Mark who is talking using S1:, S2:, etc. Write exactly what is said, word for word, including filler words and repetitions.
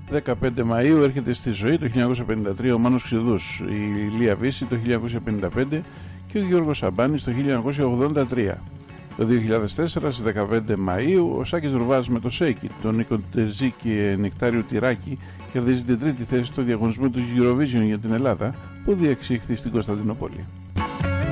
S1: δεκαπέντε Μαΐου έρχεται στη ζωή το χίλια εννιακόσια πενήντα τρία ο Μάνος Ξηδούς, η Λία Βύση το χίλια εννιακόσια πενήντα πέντε και ο Γιώργος Σαμπάνης το χίλια εννιακόσια ογδόντα τρία. Το δύο χιλιάδες τέσσερα στις δεκαπέντε Μαΐου ο Σάκης Ρουβάς με το Σέικι, τον Νίκο Τερζή και Νεκτάριο Τυράκη κερδίζει την τρίτη θέση στο διαγωνισμό του Eurovision για την Ελλάδα που διεξήχθη στην Κωνσταντινούπολη.